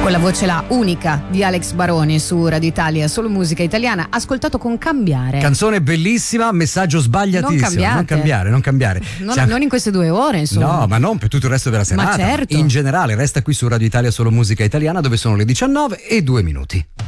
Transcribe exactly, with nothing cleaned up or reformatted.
Con la voce la unica di Alex Baroni su Radio Italia, solo musica italiana, ascoltato con Cambiare. Canzone bellissima, messaggio sbagliatissimo. Non cambiate. Non cambiare, non cambiare. Non, Siamo... non in queste due ore, insomma. No, ma non per tutto il resto della serata. Ma certo. In generale, resta qui su Radio Italia, solo musica italiana, dove sono le diciannove e due minuti.